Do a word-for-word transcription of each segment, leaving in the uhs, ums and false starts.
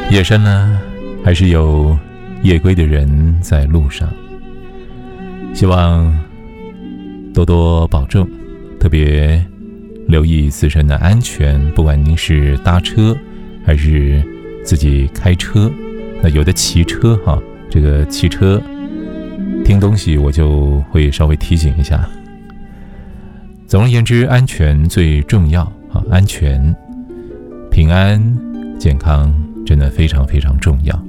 夜深了，还是有夜归的人在路上，希望多多保重，特别留意自身的安全，不管您是搭车还是自己开车。那有的骑车哈，这个骑车听东西我就会稍微提醒一下。总而言之，安全最重要啊，安全、平安、健康真的非常非常重要。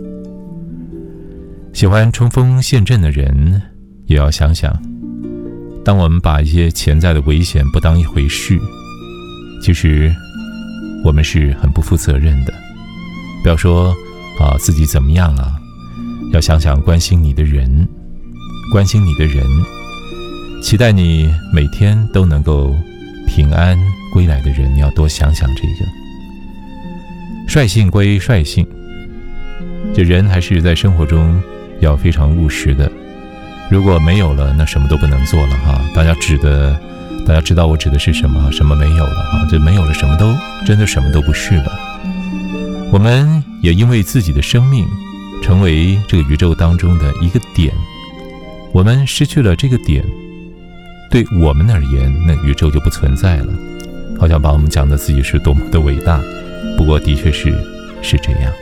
喜欢冲锋陷阵的人也要想想，当我们把一些潜在的危险不当一回事，其实我们是很不负责任的。不要说啊自己怎么样啊，要想想关心你的人，关心你的人，期待你每天都能够平安归来的人，你要多想想这个。率性归率性，这人还是在生活中要非常务实的。如果没有了，那什么都不能做了哈。大家指的，大家知道我指的是什么？什么没有了哈？这没有了，什么都真的什么都不是了。我们也因为自己的生命成为这个宇宙当中的一个点，我们失去了这个点，对我们而言，那宇宙就不存在了。好像把我们讲的自己是多么的伟大，不过的确是是这样。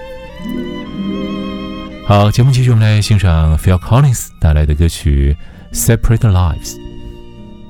好，节目继续，我们来欣赏 Phil Collins 带来的歌曲 Separate Lives。